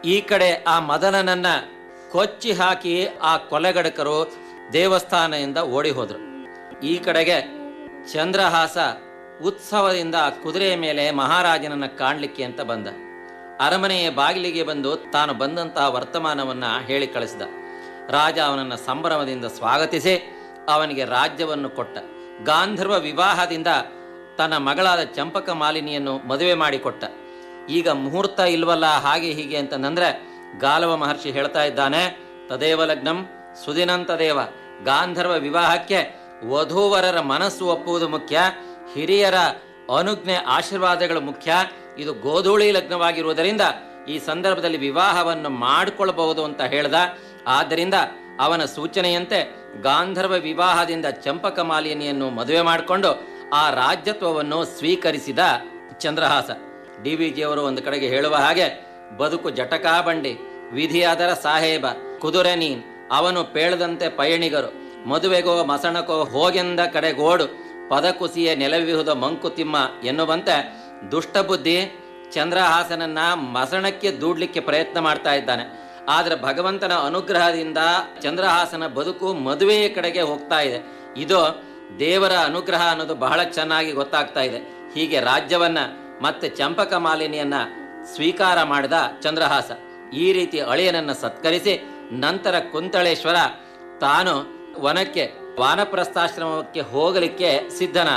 ಈ ಕಡೆ ಆ ಮದನನನ್ನ ಕೊಚ್ಚಿ ಹಾಕಿ ಆ ಕೊಲೆಗಡಕರು ದೇವಸ್ಥಾನದಿಂದ ಓಡಿ ಹೋದ್ರು. ಈ ಕಡೆಗೆ ಚಂದ್ರಹಾಸ ಉತ್ಸವದಿಂದ ಕುದುರೆಯ ಮೇಲೆ ಮಹಾರಾಜನನ್ನ ಕಾಣ್ಲಿಕ್ಕೆ ಅಂತ ಬಂದ. ಅರಮನೆಯ ಬಾಗಿಲಿಗೆ ಬಂದು ತಾನು ಬಂದಂತಹ ವರ್ತಮಾನವನ್ನ ಹೇಳಿ ಕಳಿಸಿದ. ರಾಜ ಅವನನ್ನು ಸಂಭ್ರಮದಿಂದ ಸ್ವಾಗತಿಸಿ ಅವನಿಗೆ ರಾಜ್ಯವನ್ನು ಕೊಟ್ಟ. ಗಾಂಧರ್ವ ವಿವಾಹದಿಂದ ತನ್ನ ಮಗಳಾದ ಚಂಪಕ ಮಾಲಿನಿಯನ್ನು ಮದುವೆ ಮಾಡಿಕೊಟ್ಟ. ಈಗ ಮುಹೂರ್ತ ಇಲ್ವಲ್ಲ ಹಾಗೆ ಹೀಗೆ ಅಂತಂದ್ರೆ ಗಾಲವ ಮಹರ್ಷಿ ಹೇಳ್ತಾ ಇದ್ದಾನೆ, ತದೇವ ಲಗ್ನಂ ಸುದಿನಂತದೇವ. ಗಾಂಧರ್ವ ವಿವಾಹಕ್ಕೆ ವಧೂವರರ ಮನಸ್ಸು ಒಪ್ಪುವುದು ಮುಖ್ಯ, ಹಿರಿಯರ ಅನುಜ್ಞೆ ಆಶೀರ್ವಾದಗಳು ಮುಖ್ಯ. ಇದು ಗೋಧೂಳಿ ಲಗ್ನವಾಗಿರುವುದರಿಂದ ಈ ಸಂದರ್ಭದಲ್ಲಿ ವಿವಾಹವನ್ನು ಮಾಡಿಕೊಳ್ಳಬಹುದು ಅಂತ ಹೇಳ್ದ. ಆದ್ದರಿಂದ ಅವನ ಸೂಚನೆಯಂತೆ ಗಾಂಧರ್ವ ವಿವಾಹದಿಂದ ಚಂಪಕ ಮಾಲಿನಿಯನ್ನು ಮದುವೆ ಮಾಡಿಕೊಂಡು ಆ ರಾಜ್ಯತ್ವವನ್ನು ಸ್ವೀಕರಿಸಿದ ಚಂದ್ರಹಾಸ. DVಜಿಯವರು ಒಂದು ಕಡೆಗೆ ಹೇಳುವ ಹಾಗೆ, ಬದುಕು ಜಟಕಾ ಬಂಡಿ, ವಿಧಿಯಾದರ ಸಾಹೇಬ, ಕುದುರೆ ನೀನ್, ಅವನು ಪೇಳದಂತೆ ಪಯಣಿಗರು, ಮದುವೆಗೋ ಮಸಣಕೋ ಹೋಗೆಂದ ಕಡೆಗೋಡು, ಪದಕುಸಿಯೇ ನೆಲವಿಹುದ ಮಂಕುತಿಮ್ಮ ಎನ್ನುವಂತೆ ದುಷ್ಟಬುದ್ಧಿ ಚಂದ್ರಹಾಸನನ್ನ ಮಸಣಕ್ಕೆ ದೂಡ್ಲಿಕ್ಕೆ ಪ್ರಯತ್ನ ಮಾಡ್ತಾ ಇದ್ದಾನೆ. ಆದ್ರೆ ಭಗವಂತನ ಅನುಗ್ರಹದಿಂದ ಚಂದ್ರಹಾಸನ ಬದುಕು ಮದುವೆಯ ಕಡೆಗೆ ಹೋಗ್ತಾ ಇದೆ. ಇದು ದೇವರ ಅನುಗ್ರಹ ಅನ್ನೋದು ಬಹಳ ಚೆನ್ನಾಗಿ ಗೊತ್ತಾಗ್ತಾ ಇದೆ. ಹೀಗೆ ರಾಜ್ಯವನ್ನ ಮತ್ತೆ ಚಂಪಕ ಮಾಲಿನಿಯನ್ನ ಸ್ವೀಕಾರ ಮಾಡಿದ ಚಂದ್ರಹಾಸ. ಈ ರೀತಿ ಅಳಿಯನನ್ನ ಸತ್ಕರಿಸಿ ನಂತರ ಕುಂತಳೇಶ್ವರ ತಾನು ವನಕ್ಕೆ ವಾನಪ್ರಸ್ಥಾಶ್ರಮಕ್ಕೆ ಹೋಗಲಿಕ್ಕೆ ಸಿದ್ಧನಾದ.